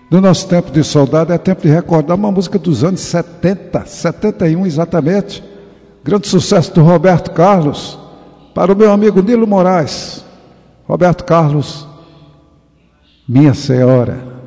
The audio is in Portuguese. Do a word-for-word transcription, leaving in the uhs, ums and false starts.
No nosso tempo de soldado é tempo de recordar uma música dos anos setenta, setenta e um exatamente. Grande sucesso do Roberto Carlos, para o meu amigo Nilo Moraes. Roberto Carlos, Minha Senhora.